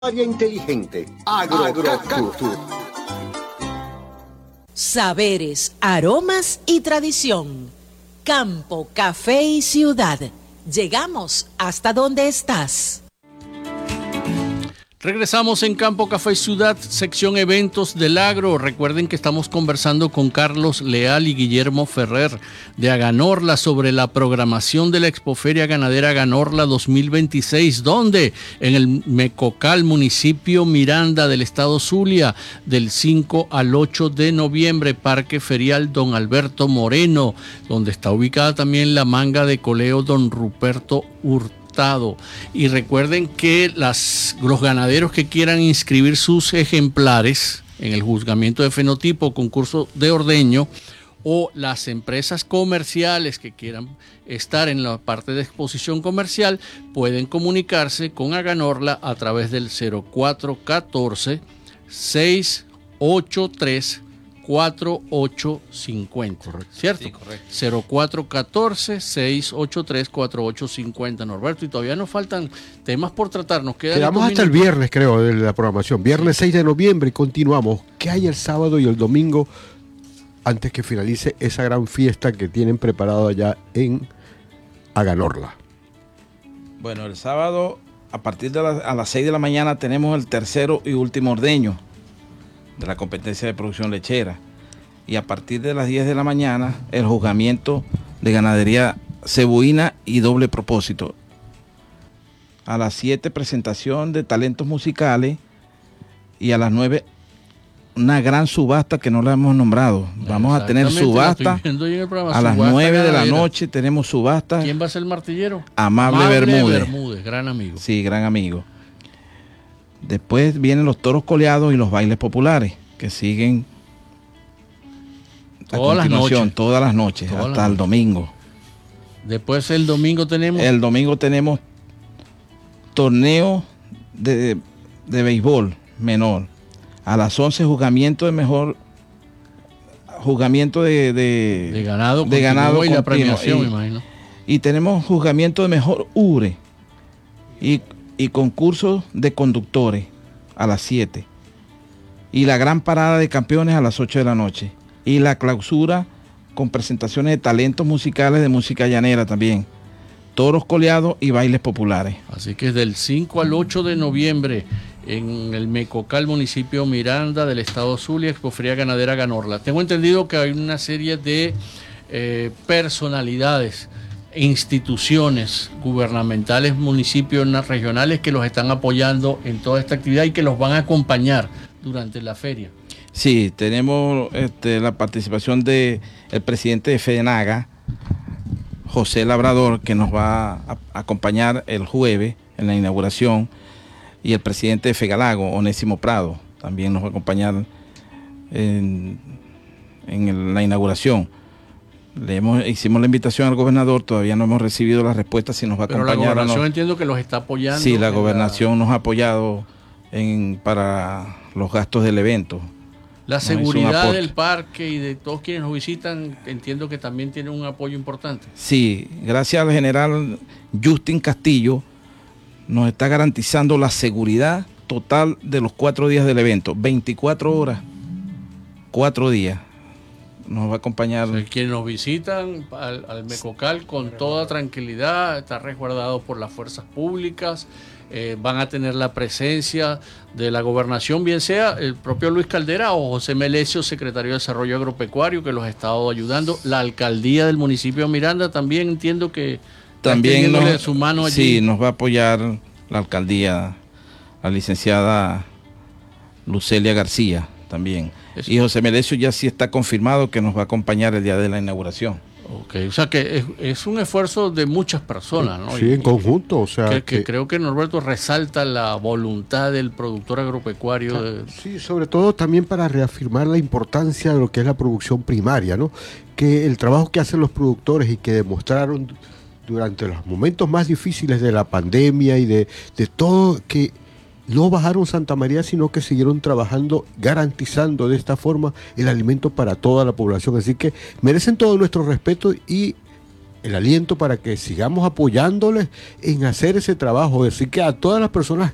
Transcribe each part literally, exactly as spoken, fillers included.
Área inteligente. Agrocactus. Saberes, aromas y tradición. Campo, café y ciudad. Llegamos hasta donde estás. Regresamos en Campo, Café y Ciudad, sección eventos del agro. Recuerden que estamos conversando con Carlos Leal y Guillermo Ferrer de Aganorla sobre la programación de la Expoferia Ganadera Aganorla dos mil veintiséis, donde en el Mecocal, municipio Miranda del estado Zulia, del cinco al ocho de noviembre, Parque Ferial Don Alberto Moreno, donde está ubicada también la manga de coleo Don Ruperto Hurtado. Y recuerden que las, los ganaderos que quieran inscribir sus ejemplares en el juzgamiento de fenotipo, concurso de ordeño, o las empresas comerciales que quieran estar en la parte de exposición comercial, pueden comunicarse con Aganorla a través del cero cuatro uno cuatro, seis ocho tres, cuatro ocho cinco cero, correcto, ¿cierto? Sí, correcto. cero cuatro uno cuatro, seis ocho tres, cuatro ocho cinco cero, Norberto, y todavía nos faltan temas por tratar. Nos quedan Quedamos hasta minutos. El viernes, creo, de la programación. Viernes sí. seis de noviembre y continuamos. ¿Qué hay el sábado y el domingo antes que finalice esa gran fiesta que tienen preparado allá en Aganorla? Bueno, el sábado a partir de la, a las seis de la mañana tenemos el tercero y último ordeño de la competencia de producción lechera, y a partir de las diez de la mañana el juzgamiento de ganadería cebuina y doble propósito. A las siete presentación de talentos musicales, y a las nueve una gran subasta que no la hemos nombrado. Vamos a tener subasta a las nueve de la noche. Tenemos subasta. ¿Quién va a ser el martillero? Amable, Amable Bermúdez. Bermúdez, gran amigo. Sí, gran amigo. Después vienen los toros coleados y los bailes populares, que siguen a todas continuación, las noches. todas las noches, todas hasta las el noches. domingo. Después el domingo tenemos... El domingo tenemos torneo de, de béisbol menor. A las once juzgamiento de mejor... Juzgamiento de... De, de ganado, de ganado y continuo. La premiación, y, me imagino. Y tenemos juzgamiento de mejor ubre. Y... y concursos de conductores a las siete, y la gran parada de campeones a las ocho de la noche, y la clausura con presentaciones de talentos musicales de música llanera también, toros coleados y bailes populares. Así que es del cinco al ocho de noviembre en el Mecocal, municipio Miranda del estado Zulia, Expoferia Ganadera Aganorla. Tengo entendido que hay una serie de eh, personalidades, instituciones gubernamentales, municipios regionales que los están apoyando en toda esta actividad y que los van a acompañar durante la feria. Sí, tenemos este, la participación del presidente de FEDENAGA, José Labrador, que nos va a acompañar el jueves en la inauguración, y el presidente de FEGALAGO, Onésimo Prado, también nos va a acompañar en, en la inauguración. Le hemos, hicimos la invitación al gobernador, todavía no hemos recibido la respuesta si nos va a Pero acompañar. La gobernación o no. Entiendo que los está apoyando. Sí, la gobernación la... nos ha apoyado en, para los gastos del evento. La nos seguridad del parque y de todos quienes nos visitan, entiendo que también tiene un apoyo importante. Sí, gracias al general Justin Castillo, nos está garantizando la seguridad total de los cuatro días del evento, veinticuatro horas, cuatro días. Nos va a acompañar. O sea, quienes nos visitan al, al Mecocal con toda tranquilidad, está resguardado por las fuerzas públicas, eh, van a tener la presencia de la gobernación, bien sea el propio Luis Caldera o José Melesio, secretario de Desarrollo Agropecuario, que los ha estado ayudando. La alcaldía del municipio de Miranda también entiendo que también nos, su mano allí. Sí, nos va a apoyar la alcaldía, la licenciada Lucelia García también. Eso. Y José Melesio ya sí está confirmado que nos va a acompañar el día de la inauguración. Ok, o sea que es, es un esfuerzo de muchas personas, ¿no? Sí, y, en conjunto, o sea... Que, que, que creo que Norberto resalta la voluntad del productor agropecuario. Claro, de... Sí, sobre todo también para reafirmar la importancia de lo que es la producción primaria, ¿no? Que el trabajo que hacen los productores y que demostraron durante los momentos más difíciles de la pandemia y de, de todo, que no bajaron Santa María, sino que siguieron trabajando, garantizando de esta forma el alimento para toda la población. Así que merecen todo nuestro respeto y el aliento para que sigamos apoyándoles en hacer ese trabajo. Así que a todas las personas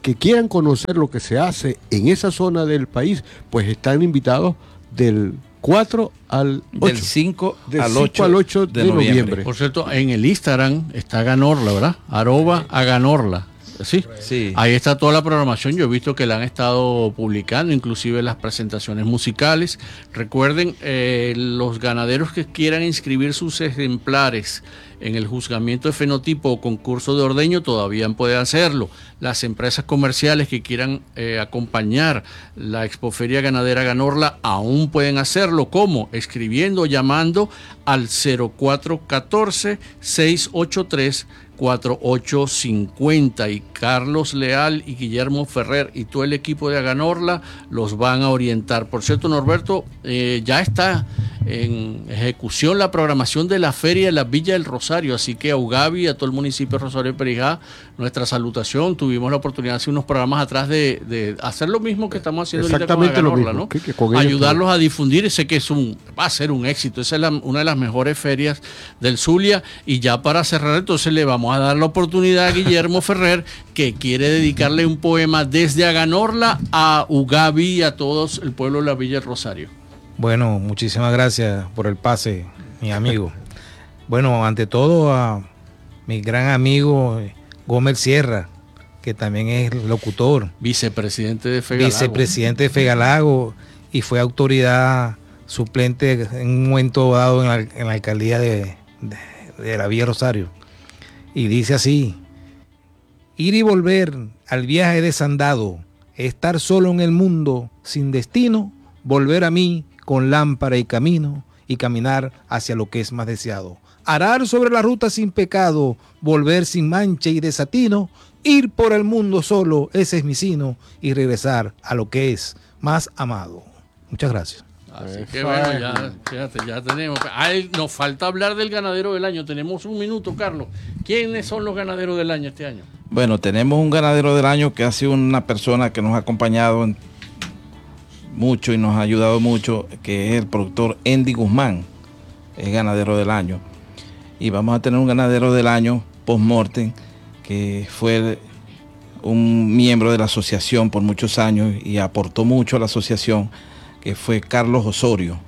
que quieran conocer lo que se hace en esa zona del país, pues están invitados del cuatro al ocho. Del cinco Del al cinco ocho al ocho de, de noviembre. noviembre. Por cierto, en el Instagram está Aganorla, ¿verdad? Arroba Aganorla. ¿Sí? Sí. Ahí está toda la programación. Yo he visto que la han estado publicando, inclusive las presentaciones musicales. Recuerden, eh, los ganaderos que quieran inscribir sus ejemplares en el juzgamiento de fenotipo o concurso de ordeño todavía pueden hacerlo. Las empresas comerciales que quieran eh, acompañar la Expoferia Ganadera Aganorla aún pueden hacerlo. ¿Cómo? Escribiendo o llamando al cero cuatro uno cuatro, seis ocho tres, cuatro ocho cinco cero, y Carlos Leal y Guillermo Ferrer y todo el equipo de Aganorla los van a orientar. Por cierto, Norberto, eh, ya está en ejecución la programación de la Feria de la Villa del Rosario, así que a Ugabi, a todo el municipio de Rosario de Perijá, nuestra salutación. Tuvimos la oportunidad hace unos programas atrás de, de hacer lo mismo que estamos haciendo Exactamente ahorita con lo Aganorla, mismo, ¿no? que- que con ellos Ayudarlos todo. a difundir. Sé que es un, va a ser un éxito. Esa es la- una de las mejores ferias del Zulia. Y ya para cerrar, entonces le vamos a dar la oportunidad a Guillermo Ferrer, que quiere dedicarle un poema desde Aganorla a Ugabi y a todos el pueblo de la Villa del Rosario. Bueno, muchísimas gracias por el pase, mi amigo. Bueno, ante todo a mi gran amigo eh, Gómez Sierra, que también es locutor, Vicepresidente de Fegalago. vicepresidente de Fegalago y fue autoridad suplente en un momento dado en la, en la alcaldía de, de, de la Villa Rosario. Y dice así: ir y volver al viaje desandado, estar solo en el mundo sin destino, volver a mí con lámpara y camino y caminar hacia lo que es más deseado. Arar sobre la ruta sin pecado, volver sin mancha y desatino, ir por el mundo solo, ese es mi sino, y regresar a lo que es más amado. Muchas gracias. Así que bueno, ya, fíjate, ya tenemos. Ay, nos falta hablar del ganadero del año. Tenemos un minuto, Carlos. ¿Quiénes son los ganaderos del año este año? Bueno, tenemos un ganadero del año que ha sido una persona que nos ha acompañado en mucho y nos ha ayudado mucho, que es el productor Andy Guzmán, es ganadero del año. Y vamos a tener un ganadero del año post-mortem, que fue un miembro de la asociación por muchos años y aportó mucho a la asociación, que fue Carlos Osorio.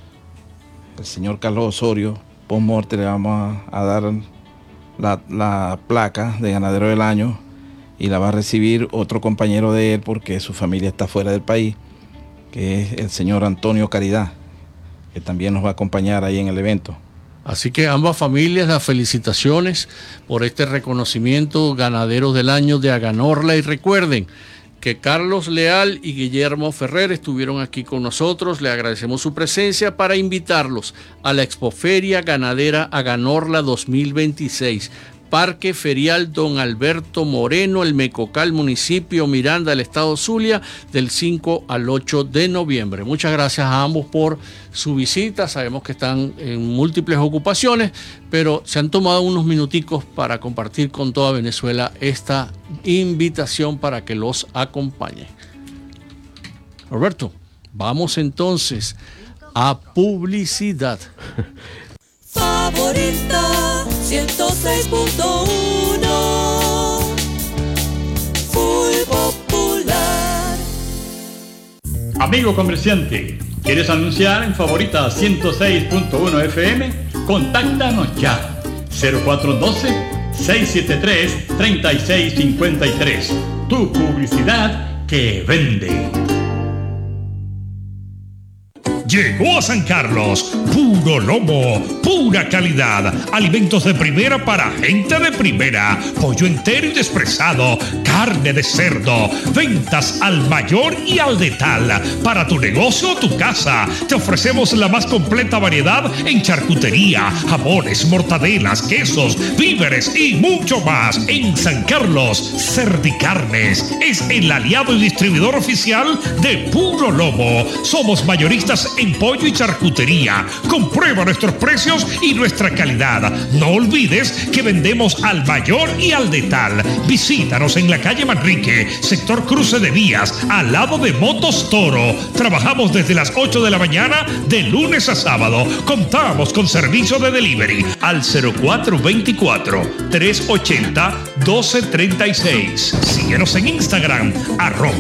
El señor Carlos Osorio, post-mortem, le vamos a, a dar la, la placa de ganadero del año y la va a recibir otro compañero de él porque su familia está fuera del país, que es el señor Antonio Caridad, que también nos va a acompañar ahí en el evento. Así que ambas familias, las felicitaciones por este reconocimiento ganaderos del año de Aganorla. Y recuerden que Carlos Leal y Guillermo Ferrer estuvieron aquí con nosotros. Le agradecemos su presencia para invitarlos a la Expoferia Ganadera Aganorla dos mil veintiséis. Parque Ferial Don Alberto Moreno, el Mecocal, municipio Miranda, el estado Zulia, del cinco al ocho de noviembre. Muchas gracias a ambos por su visita. Sabemos que están en múltiples ocupaciones, pero se han tomado unos minuticos para compartir con toda Venezuela esta invitación para que los acompañe. Roberto, vamos entonces a publicidad. Favorita ciento seis punto uno, Full Popular. Amigo comerciante, ¿quieres anunciar en Favorita ciento seis punto uno F M? Contáctanos ya. cero cuatro uno dos, seis siete tres, tres seis cinco tres. Tu publicidad que vende. Llegó a San Carlos, puro lomo, pura calidad, alimentos de primera para gente de primera, pollo entero y despresado, carne de cerdo, ventas al mayor y al detal. Para tu negocio o tu casa, te ofrecemos la más completa variedad en charcutería, jamones, mortadelas, quesos, víveres y mucho más. En San Carlos, Cerdicarnes es el aliado y distribuidor oficial de puro lomo. Somos mayoristas en pollo y charcutería. Comprueba nuestros precios y nuestra calidad. No olvides que vendemos al mayor y al detal. Visítanos en la calle Manrique, sector Cruce de Vías, al lado de Motos Toro. Trabajamos desde las ocho de la mañana de lunes a sábado. Contamos con servicio de delivery al cero cuatro veinticuatro, trescientos ochenta, doce treinta y seis. Síguenos en Instagram, arroba